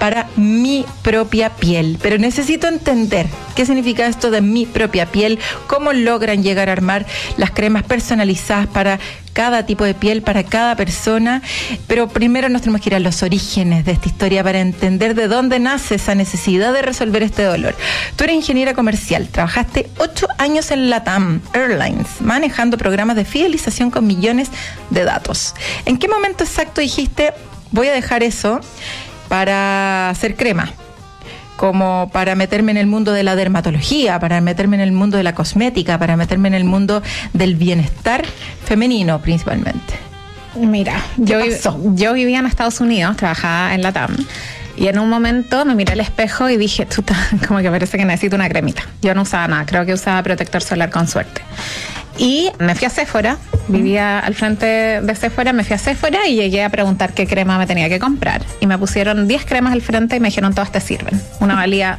para mi propia piel. Pero necesito entender qué significa esto de mi propia piel, cómo logran llegar a armar las cremas personalizadas para cada tipo de piel, para cada persona. Pero primero nos tenemos que ir a los orígenes de esta historia para entender de dónde nace esa necesidad de resolver este dolor. Tú eres ingeniera comercial, trabajaste 8 años en LATAM Airlines, manejando programas de fidelización con millones de datos. ¿En qué momento exacto dijiste, voy a dejar eso para hacer crema? Como para meterme en el mundo de la dermatología, para meterme en el mundo de la cosmética, para meterme en el mundo del bienestar femenino principalmente. Mira, yo vivía en Estados Unidos, trabajaba en LATAM, y en un momento me miré al espejo y dije, chuta, como que parece que necesito una cremita. Yo no usaba nada, creo que usaba protector solar con suerte. Y me fui a Sephora, vivía al frente de Sephora, me fui a Sephora y llegué a preguntar qué crema me tenía que comprar. Y me pusieron 10 cremas al frente y me dijeron, todas te sirven. Una valía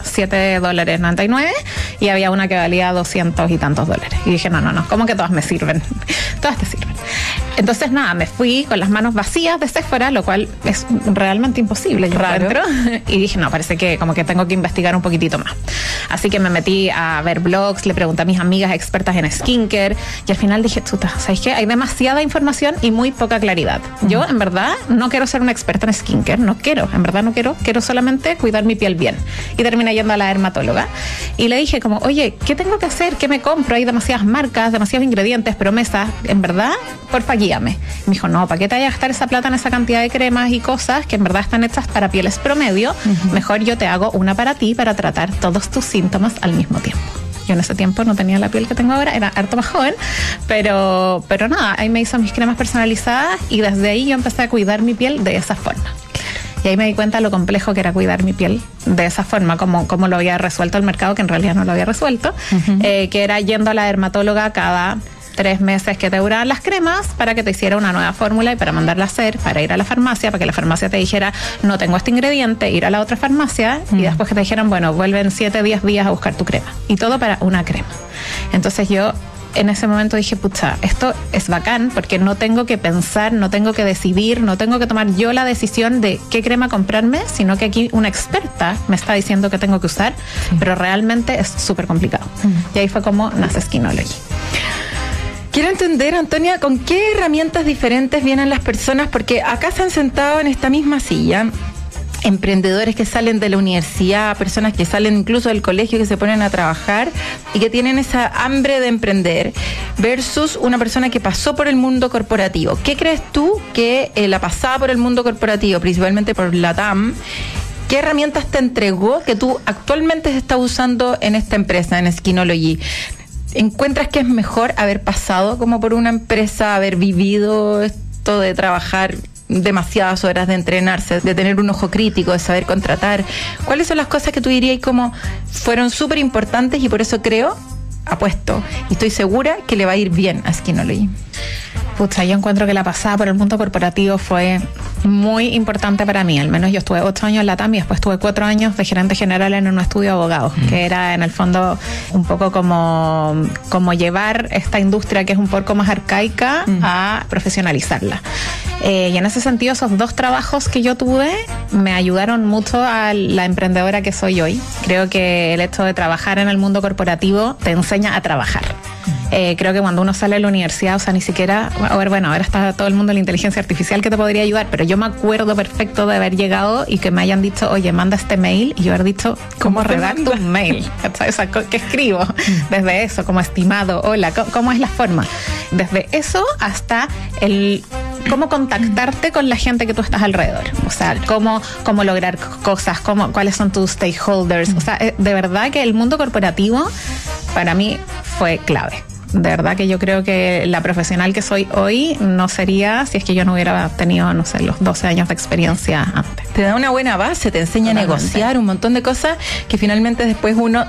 $7.99 y había una que valía 200 y tantos dólares. Y dije, no, ¿cómo que todas me sirven? Todas te sirven. Entonces nada, me fui con las manos vacías de Sephora, lo cual es realmente imposible, yo encuentro. Y dije, no, parece que como que tengo que investigar un poquitito más. Así que me metí a ver blogs, le pregunté a mis amigas expertas en skincare y al final dije, chuta, ¿sabes qué? Hay demasiada información y muy poca claridad. Yo, en verdad, no quiero ser una experta en skincare, quiero solamente cuidar mi piel bien. Y terminé yendo a la dermatóloga y le dije como, oye, ¿qué tengo que hacer? ¿Qué me compro? Hay demasiadas marcas, demasiados ingredientes, promesas, en verdad, porfa, guíame. Me dijo, no, ¿para qué te vayas a gastar esa plata en esa cantidad de cremas y cosas que en verdad están hechas para pieles promedio? Mejor yo te hago una para ti para tratar todos tus síntomas al mismo tiempo. Yo en ese tiempo no tenía la piel que tengo ahora, era harto más joven, pero nada, ahí me hizo mis cremas personalizadas y desde ahí yo empecé a cuidar mi piel de esa forma. Y ahí me di cuenta de lo complejo que era cuidar mi piel de esa forma, como lo había resuelto el mercado, que en realidad no lo había resuelto, que era yendo a la dermatóloga cada 3 meses que te duraban las cremas para que te hiciera una nueva fórmula y para mandarla a hacer, para ir a la farmacia, para que la farmacia te dijera, no tengo este ingrediente, ir a la otra farmacia y después que te dijeran, bueno, vuelven 7, 10 días a buscar tu crema. Y todo para una crema. Entonces yo en ese momento dije, pucha, esto es bacán porque no tengo que pensar, no tengo que decidir, no tengo que tomar yo la decisión de qué crema comprarme, sino que aquí una experta me está diciendo que tengo que usar, pero realmente es súper complicado. Y ahí fue como nace Skinology. Quiero entender, Antonia, con qué herramientas diferentes vienen las personas, porque acá se han sentado en esta misma silla emprendedores que salen de la universidad, personas que salen incluso del colegio, que se ponen a trabajar y que tienen esa hambre de emprender, versus una persona que pasó por el mundo corporativo. ¿Qué crees tú que la pasada por el mundo corporativo, principalmente por LATAM, qué herramientas te entregó que tú actualmente estás usando en esta empresa, en Skinology? ¿Encuentras que es mejor haber pasado como por una empresa, haber vivido esto de trabajar demasiadas horas, de entrenarse, de tener un ojo crítico, de saber contratar? ¿Cuáles son las cosas que tú dirías como fueron súper importantes y por eso apuesto y estoy segura que le va a ir bien a Skinology? Pucha, yo encuentro que la pasada por el mundo corporativo fue muy importante para mí. Al menos yo estuve 8 años en LATAM y después estuve 4 años de gerente general en un estudio de abogados, que era en el fondo un poco como llevar esta industria que es un poco más arcaica a profesionalizarla. Y en ese sentido, esos 2 trabajos que yo tuve me ayudaron mucho a la emprendedora que soy hoy. Creo que el hecho de trabajar en el mundo corporativo te enseña a trabajar. Creo que cuando uno sale de la universidad, o sea, ni siquiera, ahora está todo el mundo de la inteligencia artificial que te podría ayudar, pero yo me acuerdo perfecto de haber llegado y que me hayan dicho, oye, manda este mail, y yo haber dicho, ¿cómo redacto un mail? O sea, ¿qué escribo? Desde eso, como estimado, hola, ¿cómo es la forma? Desde eso hasta cómo contactarte con la gente que tú estás alrededor. O sea, cómo lograr cosas, cuáles son tus stakeholders. O sea, de verdad que el mundo corporativo para mí fue clave. De verdad que yo creo que la profesional que soy hoy no sería si es que yo no hubiera tenido, no sé, los 12 años de experiencia antes. Te da una buena base, te enseña a negociar un montón de cosas que finalmente después uno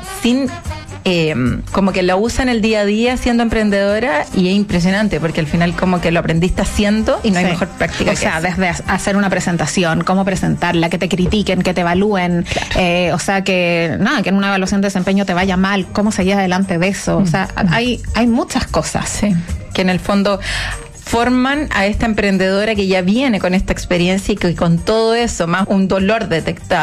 como que lo usa en el día a día siendo emprendedora, y es impresionante porque al final como que lo aprendiste haciendo y no hay mejor práctica. O sea, desde hacer una presentación, cómo presentarla, que te critiquen, que te evalúen, o sea, que en una evaluación de desempeño te vaya mal, cómo seguir adelante de eso. O sea, hay muchas cosas que en el fondo forman a esta emprendedora que ya viene con esta experiencia y que con todo eso, más un dolor detectado,